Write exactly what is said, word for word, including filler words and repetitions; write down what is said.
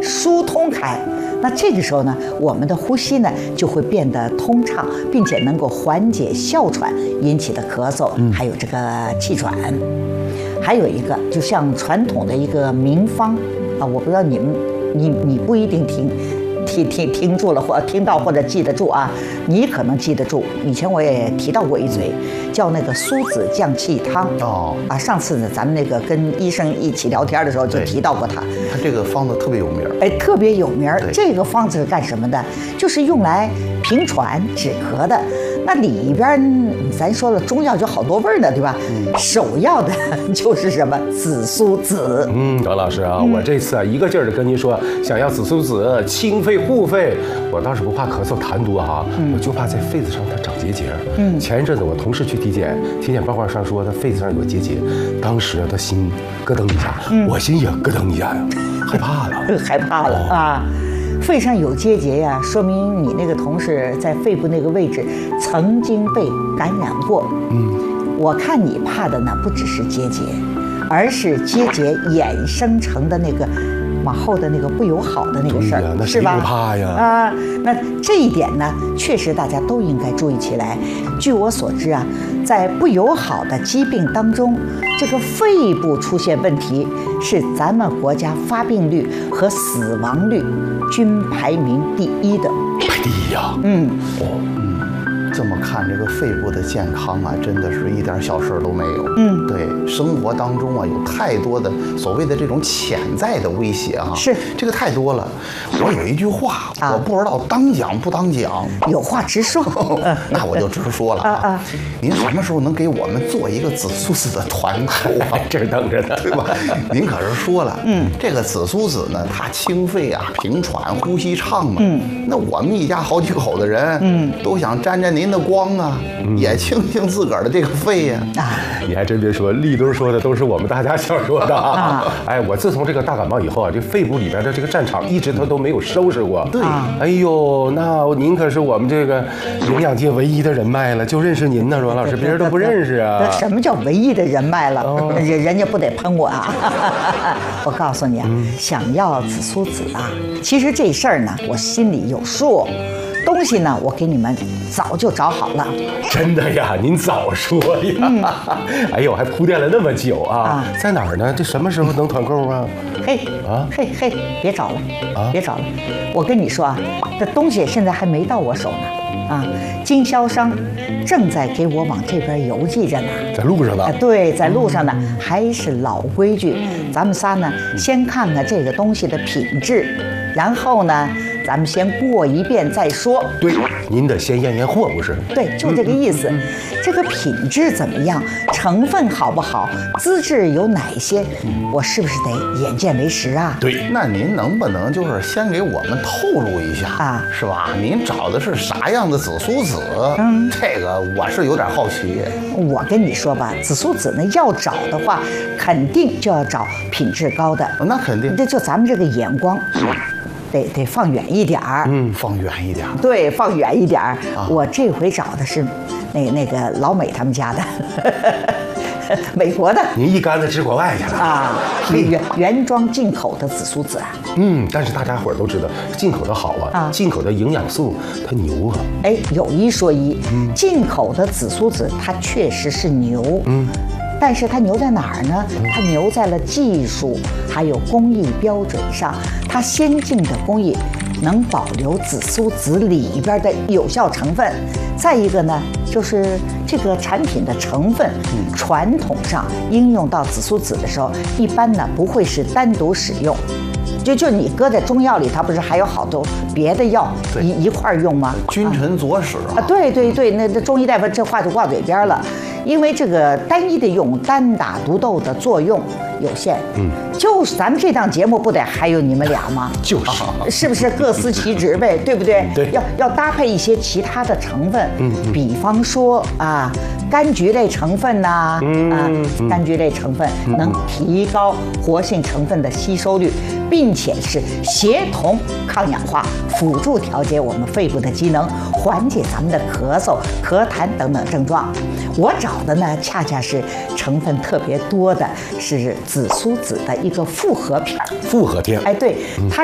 疏通开。那这个时候呢，我们的呼吸呢就会变得通畅，并且能够缓解哮喘引起的咳嗽，还有这个气喘。还有一个，就像传统的一个名方啊，我不知道你们，你你不一定听。听听听住了，或听到或者记得住啊，你可能记得住。以前我也提到过一嘴，叫那个苏子降气汤哦啊。上次呢，咱们那个跟医生一起聊天的时候就提到过它。 它这个方子特别有名， 哎，特别有名。这个方子是干什么的？就是用来平喘止咳的。那里边咱说了，中药就好多味儿的，对吧？嗯、首要的就是什么紫苏子。 嗯，王老师啊，嗯、我这次啊一个劲儿的跟您说，想要紫苏子清肺护肺。我倒是不怕咳嗽痰多哈、啊，嗯、我就怕在肺子上它长结节。嗯，前一阵子我同事去体检，体检报告上说他肺子上有结节，当时他心咯噔一下，嗯、我心也咯噔一下呀，害怕了， 害怕了、哦、啊。肺上有结节呀，说明你那个同事在肺部那个位置曾经被感染过。嗯，我看你怕的呢不只是结节，而是结节衍生成的那个往后的那个不友好的那个事儿， 那是吧？怕呀啊，那这一点呢，确实大家都应该注意起来。据我所知啊，在不友好的疾病当中，这个肺部出现问题是咱们国家发病率和死亡率均排名第一的。 排第一呀？ 嗯， 哦，嗯，这么看，这个肺部的健康啊，真的是一点小事都没有。嗯，对，生活当中啊，有太多的所谓的这种潜在的威胁啊， 是这个太多了。我有一句话，啊、我不知道当讲不当讲， 有话直说。 那我就直说了啊啊！您什么时候能给我们做一个紫苏子的团购啊？ 这等着呢， 对吧？您可是说了，嗯，这个紫苏子呢，它清肺啊，平喘，呼吸畅嘛。嗯，那我们一家好几口的人，嗯，都想沾沾您的光啊，嗯、也清清自个儿的这个肺呀。啊， 你还真别说，立冬说的都是我们大家想说的啊。哎，我自从这个大感冒以后啊，这肺部里边的这个战场一直它都没有收拾过。 对， 哎呦，那您可是我们这个营养界唯一的人脉了，就认识您呢，阮老师，别人都不认识啊。 什么叫唯一的人脉了？哦、人人家不得喷我啊！我告诉你啊，嗯、想要紫苏子啊，其实这事儿呢，我心里有数。东西呢，我给你们早就找好了。 真的呀？您早说呀！嗯、哎呦，还铺垫了那么久啊！啊在哪儿呢？这什么时候能团购啊？ 嘿啊嘿嘿，别找了啊！别找了！我跟你说啊，这东西现在还没到我手呢。啊，经销商正在给我往这边邮寄着呢， 在路上呢。 啊，对，在路上呢，还是老规矩，咱们仨呢，先看看这个东西的品质，然后呢，咱们先过一遍再说。 对，您得先验验货，不是？ 对，就这个意思。嗯、这个品质怎么样？成分好不好？资质有哪些？我是不是得眼见为实啊？ 对，那您能不能就是先给我们透露一下啊？是吧？您找的是啥样的紫苏子？嗯，这个我是有点好奇。 我跟你说吧，紫苏子呢，要找的话，肯定就要找品质高的。 那肯定。 这就咱们这个眼光。得得放远一点儿， 嗯，放远一点儿， 对，放远一点儿。啊、我这回找的是那那个老美他们家的，美国的。 您一竿子支国外去了啊？原原装进口的紫苏子啊。 嗯，但是大家伙儿都知道，进口的好啊，啊进口的营养素它牛啊。 哎，有一说一，嗯、进口的紫苏子它确实是牛，嗯。但是它牛在哪儿呢？它牛在了技术还有工艺标准上，它先进的工艺能保留紫苏子里边的有效成分。再一个呢，就是这个产品的成分，传统上应用到紫苏子的时候，一般呢不会是单独使用。就就你搁在中药里，它不是还有好多别的药一一块用吗？ 君臣佐使啊！ 对对对，那那中医大夫这话就挂嘴边了，因为这个单一的用单打独斗的作用有限。嗯，就是咱们这档节目不得还有你们俩吗？ 就是， 是不是各司其职呗？对不对？ 对， 要要搭配一些其他的成分。嗯，比方说啊，柑橘类成分呐，啊，柑橘类成分能提高活性成分的吸收率。并且是协同抗氧化，辅助调节我们肺部的机能，缓解咱们的咳嗽、咳痰等等症状。我找的呢，恰恰是成分特别多的，是紫苏子的一个复合品。 复合贴。 哎，对，它